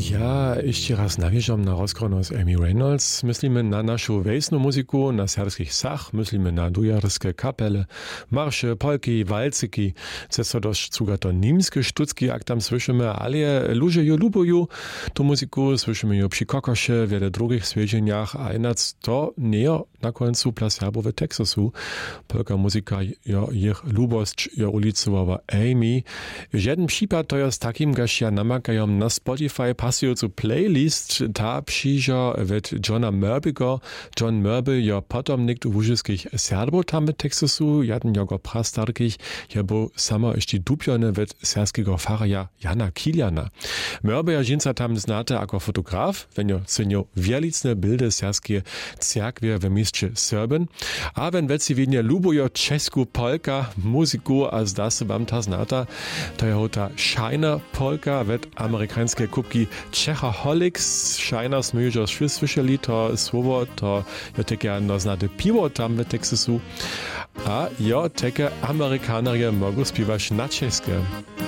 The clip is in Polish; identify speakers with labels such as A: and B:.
A: Ja, ještě raz navěžam na rozkrono z Amy Reynolds. Myslíme na našu wejsnu muziku, na serbskich sach, myslíme na dujarske kapele, marše, polki, walcyki, cesto dość cuga to nimskie sztucki, jak tam słyszymy, ale ludzie jo lubują tu muziku, słyszymy jo przy kokosze, wiele drugich swiedzieniach, a inac to nie na końcu dla Serbów w Teksasu. Polka muzyka jo ich lubość jo ulicowa Amy. W jednym przypadku to jest takim, gaż ja namakają na Spotify pasującu playlist, ta przyjdzie od Johna Murby'ego. John Murby jo potomnik wużyskich Serbów tam w Teksasu, jeden jego prastarkich, je był samo jeszcze dupiony od serskiego faraja Jana Kiliana. Murby ja żinca tam znate jako fotograf, wenn jo cenio wielicne bildy serskie cerkwie w mieście Serben, a wenn weci widnie lubujo czesku polka muzyku, a zda se wam ta znata, to je ta Shiner polka od amerykańskie kubki Czechaholics. Shiner smyjo słyszeli to słowo, to jo takie no znate piwo tam w Teksasu, a jo takie Amerykanerie mogą śpiewać na czeskie.